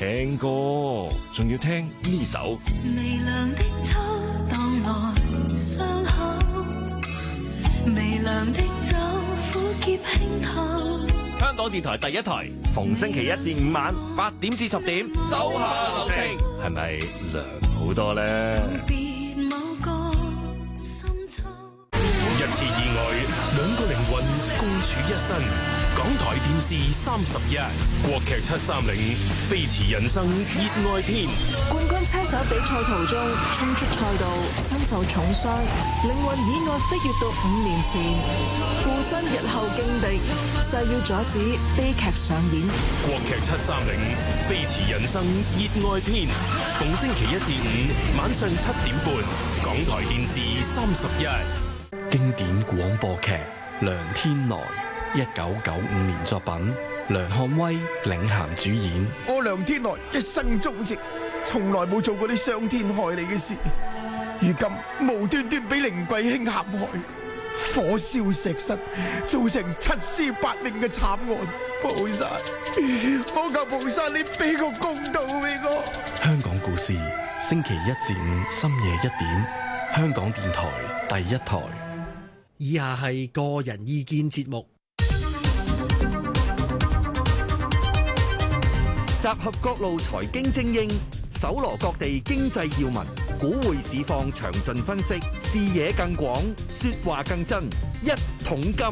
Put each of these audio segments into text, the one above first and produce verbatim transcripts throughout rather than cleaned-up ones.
聽歌，仲要聽呢首。 微涼的秋蕩來傷口，微涼的酒苦澀輕透。 香港電台第一台，逢星期一至五晚八點至十點，手下留情，係咪涼好多咧？ 一次意外，兩個靈魂共處一身。港台電視三十一，國劇七三零，飛馳人生熱愛篇。 冠軍車手比賽途中衝出賽道，身受重傷，靈魂意外飛越到五年前，附身日後勁敵，誓要阻止悲劇上演。 國劇七三零，飛馳人生熱愛篇，逢星期一至五晚上七點半，港台電視三十一。 經典廣播劇《梁天來》，一九九五年作品，梁漢威領銜主演。 我梁天來一生忠直，從來冇做過啲傷天害理嘅事，如今無端端俾凌貴卿陷害，火燒石室，造成七屍八命嘅慘案。菩薩，我求菩薩你俾個公道俾我。 香港故事，星期一至五深夜一點，香港電台第一台。 以下係個人意見節目， 集合各路財經精英，搜羅各地經濟要聞，股匯市況詳盡分析，視野更廣，說話更真，一桶金。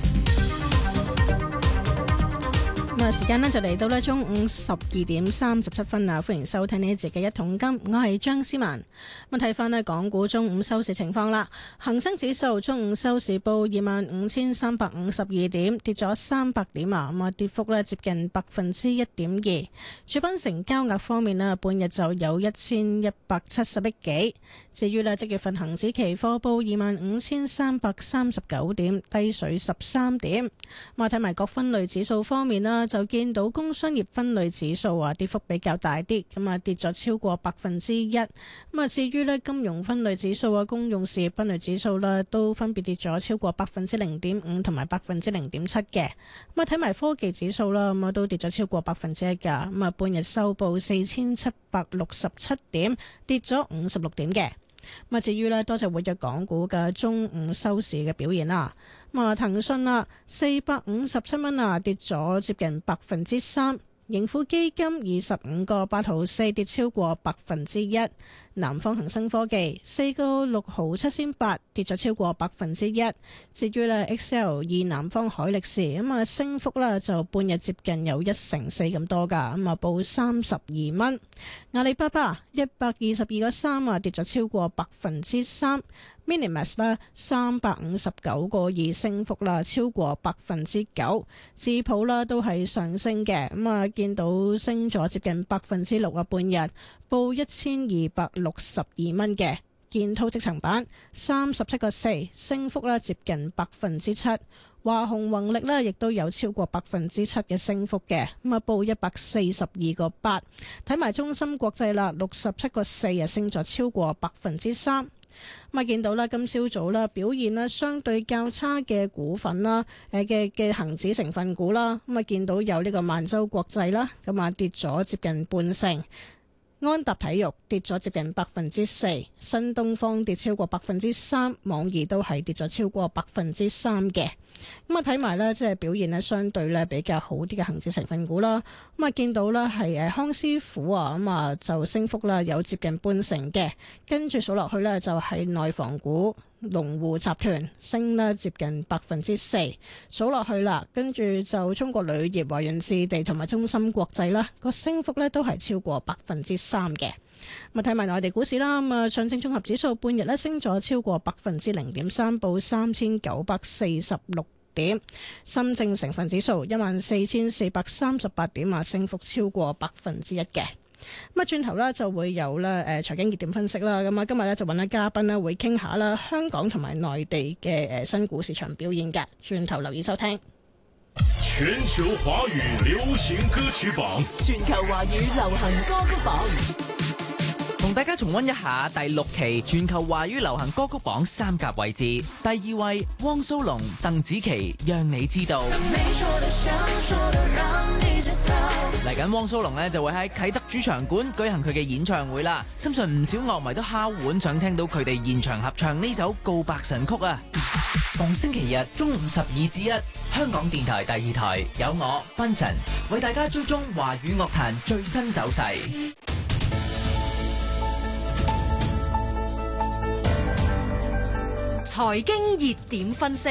咁啊，時間呢就嚟到呢中午十二點三十七分啦，歡迎收聽呢一節嘅一桶金，我係張思文。咁睇翻呢港股中午收市情況啦，恒生指數中午收市報二萬五千三百五十二點，跌咗三百點啊，咁啊跌幅呢接近百分之一點二。主板成交額方面呢，半日就有一千一百七十億幾。至於呢即月份恒指期貨報二萬五千三百三十九點，低水十三點。咁啊睇埋各分類指數方面啦，就見到工商業分類指數啊跌幅比較大啲，咁啊跌咗超過百分之一。咁啊至於呢金融分類指數啊、公用事業分類指數啦，都分別跌咗超過百分之零點五同埋百分之零點七嘅。咁啊睇埋科技指數啦，咁啊都跌咗超過百分之一噶。咁啊半日收報四千七百六十七點，跌咗五十六點嘅。咁啊至於呢多隻活躍港股嘅中午收市嘅表現啦。咁啊，騰訊啊，四百五十七蚊啊，跌咗接近百分之三。盈富基金二十五個八毫四，跌超過百分之一。南方恒生科技四個六毫七仙八，跌咗超過百分之一。至於呢 X L 二南方海力士咁啊，升幅呢就半日接近有一成四咁多噶，咁啊報三十二蚊。阿里巴巴一百二十二個三啊，跌咗超過百分之三。Minimax 啦，三百五十九個二升幅啦，超過百分之九。智普啦都係上升嘅，咁啊見到升咗接近百分之六啊，半日報一千二百六十二蚊嘅。建滔積層板三十七個四升幅啦，接近百分之七。華虹宏力呢亦都有超過百分之七嘅升幅嘅，咁啊報一百四十二個八。睇埋中芯國際啦，六十七個四啊，升咗超過百分之三。咁啊，見到啦，今朝早啦表現啦相對較差嘅股份啦，誒嘅嘅恒指成分股啦，咁啊見到有呢個萬洲國際啦，咁啊跌咗接近半成。安踏體育跌咗接近百分之四，新東方跌超過百分之三，網易都係跌咗超過百分之三嘅。咁啊睇埋呢，即係表現呢相對呢比較好啲嘅恒指成分股啦。咁啊見到呢係誒康師傅啊，咁啊就升幅啦有接近半成嘅。跟住數落去呢，就係內房股，龍湖集團升啦接近百分之四。數落去啦，跟住就中國鋁業、華潤置地同埋中芯國際啦，個升幅呢都係超過百分之三嘅。咁啊睇埋內地股市啦，咁啊上證綜合指數半日咧升咗超過百分之零點三，報三千九百四十六點。深證成分指數一萬四千四百三十八點啊，升幅超過百分之一嘅。咁啊轉頭咧就會有咧誒財經熱點分析啦。咁啊今日咧就揾啲嘉賓咧會傾下啦香港同埋內地嘅誒新股市場表現嘅。轉頭留意收聽。 全球華語流行歌曲榜， 全球華語流行歌曲榜， 同大家重溫一下第六期全球華語流行歌曲榜三甲位置。第二位汪蘇泷、鄧紫棋，讓你知道。 嚟緊汪蘇泷呢就會喺啟德主場館舉行佢嘅演唱會啦，相信唔少樂迷都敲碗想聽到佢哋現場合唱呢首告白神曲啊！逢星期日中午十二至一，香港電台第二台有我賓神為大家追蹤華語樂壇最新走勢。 財經熱點分析。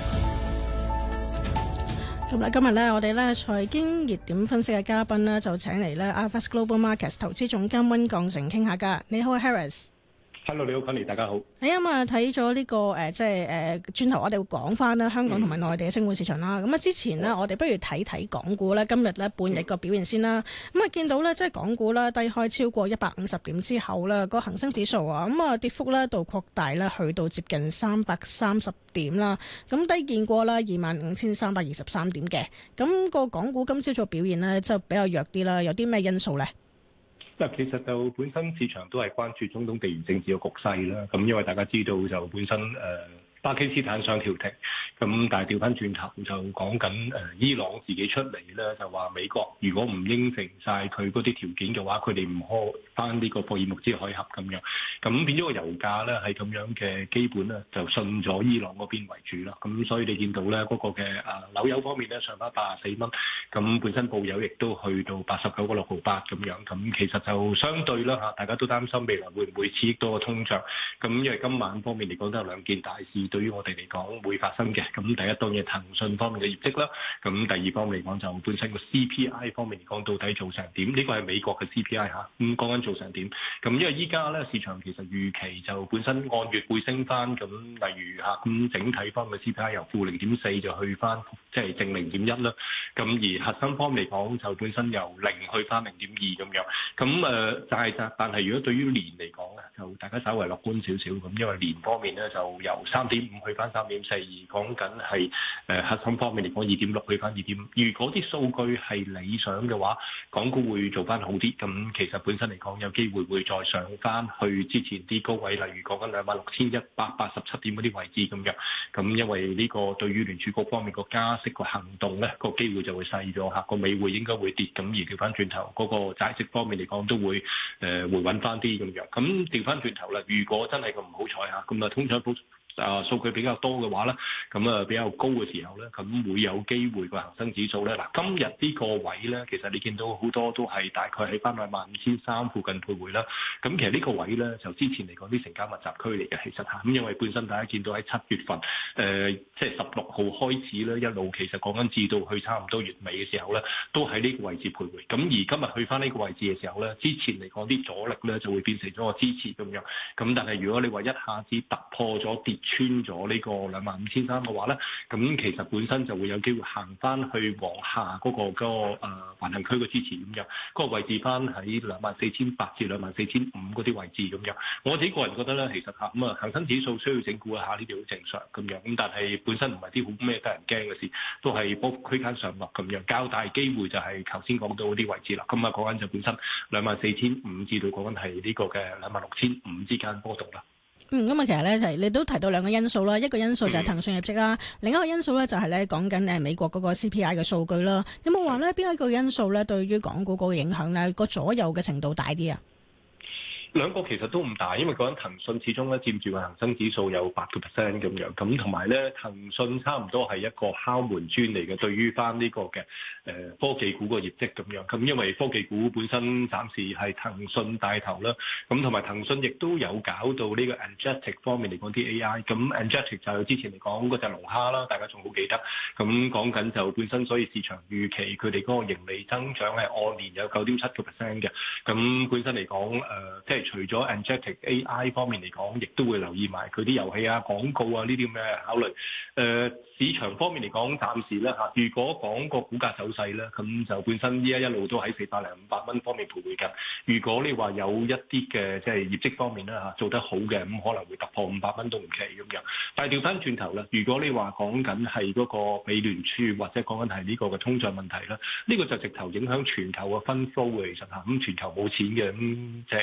咁啦，今日咧，我哋咧財經熱點分析嘅嘉賓呢，就請嚟咧 iFAST Global Markets 投資總監溫鋼城傾下㗎。你好 ，Harris。 Hello， 你好 Connie， 大家好。 係啊嘛，睇咗呢個誒、呃，即係誒，轉、呃、頭我哋會講翻啦，香港同埋內地嘅升匯市場啦。咁啊、嗯，之前呢，我哋不如睇睇港股咧，今日咧半日個表現先啦。咁啊，見到咧，即係港股咧低開超過一百五十點之後咧，個恒生指數啊，咁啊跌幅咧度擴大咧，去到接近三百三十點啦。咁低見過啦，二萬五千三百二十三點嘅。咁個港股今朝早表現呢，就比較弱啲啦。有啲咩因素咧？ 嗱，其實就本身市場都係關注中東地緣政治嘅局勢啦。咁因為大家知道就本身誒、呃、巴基斯坦想調停，咁但係調翻轉頭就講緊誒伊朗自己出嚟咧，就話美國如果唔應承晒佢嗰啲條件嘅話，佢哋唔開翻呢個霍爾木茲海峽咁樣。咁變咗個油價咧係咁樣嘅基本咧，就信咗伊朗嗰邊為主啦。咁所以你見到咧嗰、那個嘅啊紐油方面咧上翻八十四蚊，咁本身布油亦都去到八十九個六毫八咁樣。咁其實就相對啦嚇，大家都擔心未來會唔會刺激到個通脹。咁因為今晚方面嚟講都有兩件大事對於我哋嚟講會發生嘅。咁第一當然係騰訊方面嘅業績啦。咁第二方面嚟講就本身個 C P I 方面嚟講到底做成點？呢個係美國嘅 C P I 嚇。咁講緊做成點？咁因為依家咧市場其實預期就本身按月會升翻。咁例如嚇咁整體方面嘅 C P I 由負零點四就去翻即係正零點一啦。咁而核心方面嚟講就本身由零去翻零點二咁樣。咁誒就係但係如果對於年嚟講咧，就大家稍為樂觀少少咁，因為年方面咧就由三點五去翻三點四，而講緊係誒核心方面嚟講二點六去翻二點五。如果啲數據係理想嘅話，港股會做翻好啲。咁其實本身嚟講有機會會再上翻去之前啲高位，例如講緊兩萬六千一百八十七點嗰啲位置咁樣。咁因為呢個對於聯儲局方面個加息個行動咧，個機會就會細咗嚇，個美匯應該會跌，咁而調翻轉頭嗰個債息方面嚟講都會誒、呃、回穩翻啲咁樣。咁調翻轉頭啦，如果真係咁唔好彩嚇，咁啊通常啊數據比較多嘅話咧，咁啊比較高嘅時候咧，咁會有機會個恒生指數咧，嗱今日呢個位咧，其實你見到好多都係大概喺翻兩萬五千三附近徘徊啦。咁其實呢個位咧，就之前嚟講啲成交密集區嚟嘅，其實嚇，咁因為本身大家見到喺七月份，誒、呃、即係十六號開始咧，一路其實講緊至到去差唔多月尾嘅時候咧，都喺呢個位置徘徊。咁而今日去翻呢個位置嘅時候咧，之前嚟講啲阻力咧就會變成咗個支持咁樣。咁但係如果你話一下子突破咗跌穿咗呢個兩萬五千三嘅話咧，咁其實本身就會有機會行翻去往下嗰、嗰個嗰、嗰個誒橫行區嘅支持咁樣，嗰、嗰個位置翻喺兩萬四千八至兩萬四千五嗰啲位置咁樣。我自己個人覺得咧，其實嚇咁啊，恒生指數需要整固一下呢啲好正常咁樣。咁但係本身唔係啲好咩得人驚嘅事，都係波幅區間上落咁樣。較大機會就係頭先講到嗰啲位置啦。咁啊講緊就本身兩萬四千五至到講緊係呢個嘅兩萬六千五之間波動啦。 嗯，咁啊，其實咧提你都提到兩個因素啦，一個因素就係騰訊業績啦，嗯、另一個因素咧就係咧講緊誒美國嗰個 C P I 嘅數據啦。有冇話咧邊一個因素咧對於港股嗰個影響咧個左右嘅程度大啲啊？ 兩個其實都唔大，因為講緊騰訊始終咧佔住個恒生指數有八個 percent 咁樣，咁同埋咧騰訊差唔多係一個敲門磚嚟嘅，對於翻呢個嘅誒科技股個業績咁樣。咁因為科技股本身暫時係騰訊帶頭啦，咁同埋騰訊亦都有搞到呢個 Angetic 方面嚟講啲 A I。咁 Angetic 就之前嚟講嗰隻龍蝦啦，大家仲好記得。咁講緊就本身，所以市場預期佢哋嗰個盈利增長係按年有九點七個 percent 嘅。咁本身嚟講誒，即係除咗 Angetic A I 方面嚟講，亦都會留意埋佢啲遊戲啊、廣告啊呢啲咁嘅考慮。誒、呃、市場方面嚟講，暫時咧嚇，如果講個股價走勢咧，咁就本身依家一路都喺四百零五百蚊方面徘徊緊。如果你話有一啲嘅即係業績方面咧嚇做得好嘅，咁可能會突破五百蚊都唔奇咁樣。但係調翻轉頭啦，如果你話講緊係嗰個美聯儲或者講緊係呢個嘅通脹問題啦，呢、呢個就直頭影響全球嘅分flow嘅其實嚇。咁全球冇錢嘅，咁即係即係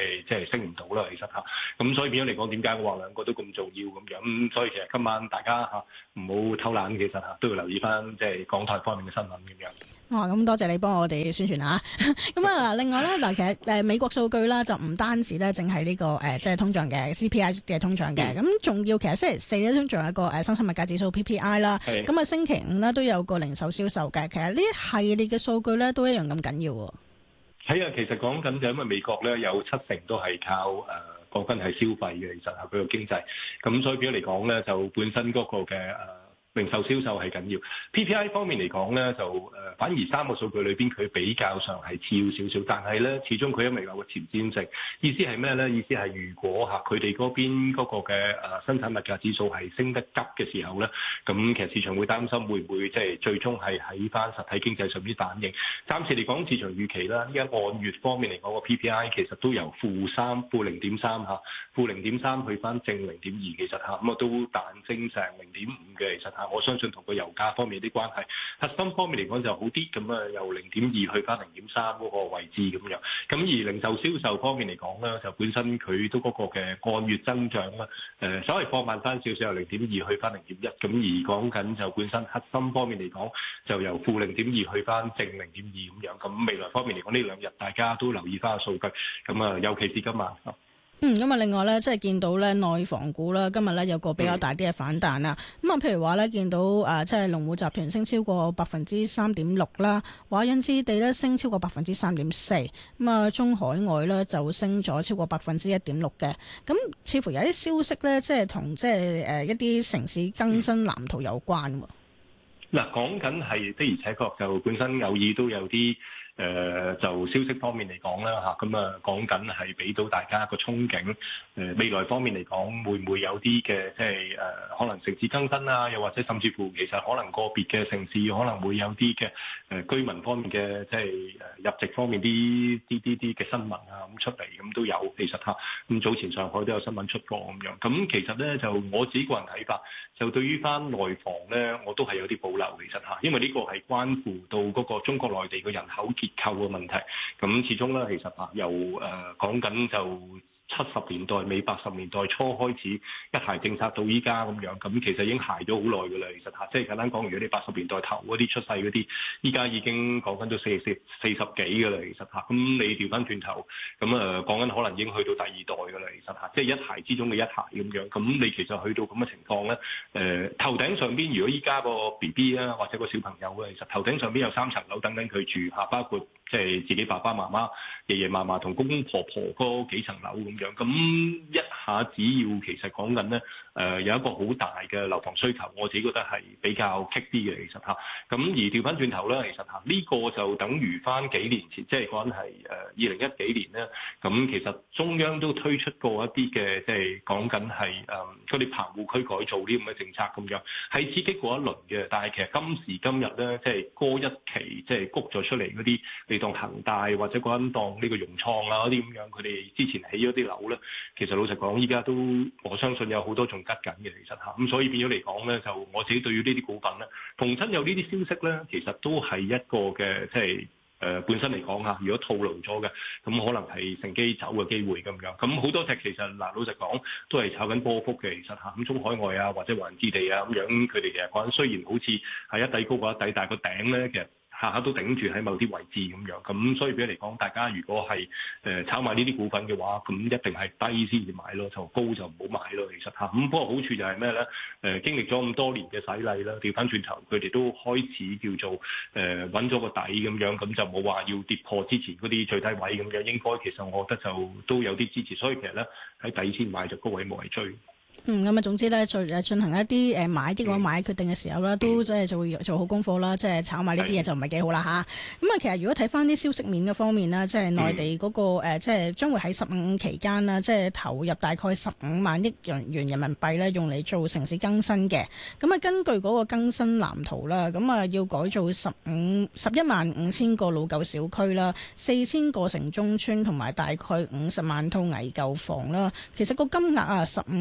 係升唔到啦，其實嚇。咁所以變咗嚟講，點解我話兩個都咁重要咁樣？咁所以其實今晚大家嚇唔好偷懶，其實嚇都要留意翻即係港台方面嘅新聞咁樣。 哇！咁多謝你幫我哋宣傳下。咁啊嗱，另外咧嗱，其實誒美國數據啦，就唔單止咧，淨係呢個誒即係通脹嘅 C P I 嘅通脹嘅，咁仲、嗯、要其實星期四咧都仲有一個誒生產物價指數 P P I 啦。咁啊星期五咧都有個零售銷售嘅。其實呢一系列嘅數據咧都一樣咁緊要喎。 係啊，其實講緊就因為美國咧有七成都係靠誒講緊係消費嘅，其實係佢個經濟。咁所以變咗嚟講咧，就本身嗰個嘅誒。零售銷售係緊要 ，P P I 方面嚟講咧，就誒、呃、反而三個數據裏邊佢比較上係次要少少，但係咧始終佢因為有個前瞻性，意思係咩咧？意思係如果嚇佢哋嗰邊嗰個嘅誒、呃、生產物價指數係升得急嘅時候咧，咁其實市場會擔心會唔會即係最終係喺翻實體經濟上邊反映。暫時嚟講，市場預期啦，依家按月方面嚟講個 P P I 其實都由負三、負零點三嚇，負零點三去翻正零點二，其實嚇咁啊都彈升成零點五嘅，其實嚇。我相信同個油價方面啲關係，核心方面嚟講就好啲，咁啊由零點二去翻零點三嗰個位置咁樣。咁而零售銷售方面嚟講咧，就本身佢都嗰個嘅按月增長啦，誒稍微放慢翻少少，由零點二去翻零點一。咁而講緊就本身核心方面嚟講，就由負零點二去翻正零點二咁樣。咁未來方面嚟講，呢兩日大家都留意翻個數據。咁啊，尤其是今晚。 嗯，咁啊，另外咧，即係見到咧內房股啦，今日咧有個比較大啲嘅反彈啦。咁啊、嗯，譬如話咧，見到啊，即係龍湖集團升超過百分之三點六啦，華潤置地咧升超過百分之三點四，咁啊，中海外咧就升咗超過百分之一點六嘅。咁似乎有啲消息咧，即係同即係誒一啲城市更新藍圖有關喎。 嗱、嗯，講緊係的而且確就本身偶爾都有啲。誒、呃、就消息方面嚟講啦嚇，咁啊講緊係俾到大家一個憧憬。誒、呃、未來方面嚟講，會唔會有啲嘅即係誒可能城市更新啊，又或者甚至乎其實可能個別嘅城市可能會有啲嘅誒居民方面嘅即係誒入籍方面啲啲啲啲嘅新聞啊咁出嚟，咁都有其實嚇。咁早前上海都有新聞出過咁樣。咁其實咧就我自己個人睇法，就對於翻內房咧，我都係有啲保留其實嚇，因為呢個係關乎到嗰個中國內地嘅人口結構嘅問題，咁始終咧，其實啊，由誒講緊就七十年代尾八十年代初開始一孩政策到依家咁樣，咁其實已經孩咗好耐㗎啦。其實嚇，即係簡單講，如果你八十年代頭嗰啲出世嗰啲，依家已經講緊都四十四十幾㗎啦。其實嚇，咁你調翻轉頭，咁啊講緊可能已經去到第二代㗎啦。其實嚇，即係一孩之中嘅一孩咁樣，咁你其實去到咁嘅情況咧，誒、呃、頭頂上邊如果依家個 B B 啊或者個小朋友咧，其實頭頂上邊有三層樓等緊佢住嚇，包括即係自己爸爸媽媽、爺爺嫲嫲同公公婆婆嗰幾層樓咁樣，咁一下只要其實講緊咧，誒、呃、有一個好大嘅樓房需求，我自己覺得係比較棘啲嘅，其實嚇。咁而調翻轉頭咧，其實嚇呢、這個就等於翻幾年前，即係講緊係誒二零一幾年咧。咁其實中央都推出過一啲嘅，即係講緊係誒嗰啲棚戶區改造啲咁嘅政策咁樣，係刺激過一輪嘅。但係其實今時今日咧，即係嗰一期即係谷咗出嚟嗰啲。你當恒大或者嗰陣當呢個融創啊嗰啲咁樣，佢哋之前起咗啲樓咧，其實老實講，依家都我相信有好多仲吉緊嘅，其實嚇，咁所以變咗嚟講咧，就我自己對於呢啲股份咧，逢親有呢啲消息咧，其實都係一個嘅即係誒本身嚟講嚇，如果套路咗嘅，咁可能係乘機走嘅機會咁樣。咁好多隻其實嗱，老實講都係炒緊波幅嘅，其實嚇，咁中海外啊或者華潤置地啊咁樣，佢哋其實講緊雖然好似係一底高過一底，但係個頂咧其實。下下都頂住喺某啲位置咁樣，咁所以俾嚟講，大家如果係誒炒賣呢啲股份嘅話，咁一定係低先至買咯，就高就唔好買咯。其實嚇，咁不過好處就係咩咧？誒、呃、經歷咗咁多年嘅洗禮啦，調翻轉頭，佢哋都開始叫做誒揾咗個底咁樣，咁就冇話要跌破之前嗰啲最低位咁樣。應該其實我覺得就都有啲支持，所以其實咧喺底先買就高位冇謂追。 嗯，咁啊，總之咧，進進行一啲誒買啲嗰買決定嘅時候咧，都即係就會做好功課啦。即係炒賣呢啲嘢就唔係幾好啦吓，咁啊，其實如果睇翻啲消息面嘅方面啦，即係內地嗰個誒，即係將會喺十五期間啦，即係投入大概十五萬億元元人民幣咧，用嚟做城市更新嘅。咁啊，根據嗰個更新藍圖啦，咁啊要改造十五十一萬五千個老舊小區啦，四千個城中村同埋大概五十萬套危舊房啦。其實個金額啊，十五萬億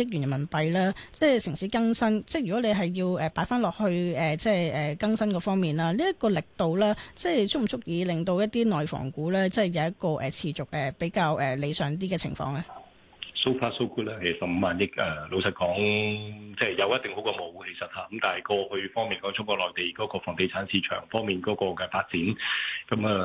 億元人民幣咧，即係城市更新，即係如果你係要誒擺翻落去誒，即係誒更新嗰方面啦，呢、這、一個力度咧，即係足唔足以令到一啲內房股咧，即係有一個誒持續誒比較誒理想啲嘅情況咧？ So far so good 啦，其實十五萬億誒，老實講，即係有一定好過冇其實嚇。咁但係過去方面講，中國內地嗰個房地產市場方面嗰個嘅發展，咁啊